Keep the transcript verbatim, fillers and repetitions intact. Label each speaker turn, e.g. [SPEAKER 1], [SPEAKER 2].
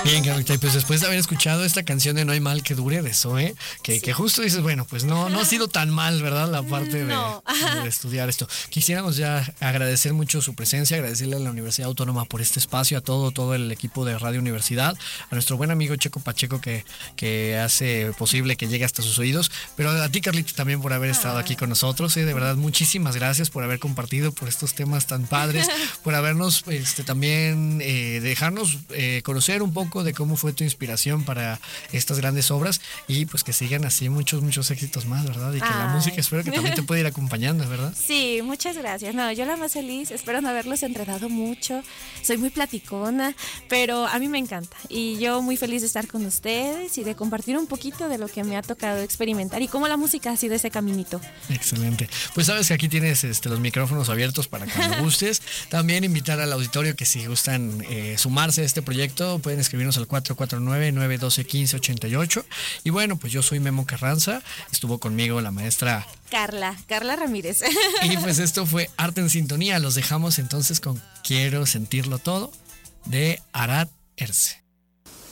[SPEAKER 1] Bien, Carlita, y pues después de haber escuchado esta canción de No hay mal que dure de Zoe, que, sí. que justo dices, bueno, pues no, no ha sido tan mal, ¿verdad? La parte de,
[SPEAKER 2] no.
[SPEAKER 1] de estudiar esto. Quisiéramos ya agradecer mucho su presencia, agradecerle a la Universidad Autónoma por este espacio, a todo, todo el equipo de Radio Universidad, a nuestro buen amigo Checo Pacheco que, que hace posible que llegue hasta sus oídos, pero a ti, Carlita, también por haber estado aquí con nosotros, ¿eh? De verdad, muchísimas gracias por haber compartido, por estos temas tan padres, por habernos este, también eh, dejarnos eh, conocer un poco de cómo fue tu inspiración para estas grandes obras y pues que sigan así muchos, muchos éxitos más, ¿verdad? Y que Ay. la música espero que también te pueda ir acompañando, ¿verdad?
[SPEAKER 2] Sí, muchas gracias. No, yo la más feliz, espero no haberlos enredado mucho, soy muy platicona, pero a mí me encanta y yo muy feliz de estar con ustedes y de compartir un poquito de lo que me ha tocado experimentar y cómo la música ha sido ese caminito.
[SPEAKER 1] Excelente. Pues sabes que aquí tienes este, los micrófonos abiertos para cuando gustes. También invitar al auditorio que si gustan eh, sumarse a este proyecto pueden escribirnos al cuatro cuatro nueve, nueve uno dos, uno cinco ocho ocho. Y bueno, pues yo soy Memo Carranza, estuvo conmigo la maestra
[SPEAKER 2] Carla, Carla Ramírez.
[SPEAKER 1] Y pues esto fue Arte en Sintonía. Los dejamos entonces con Quiero Sentirlo Todo de Arad Erce.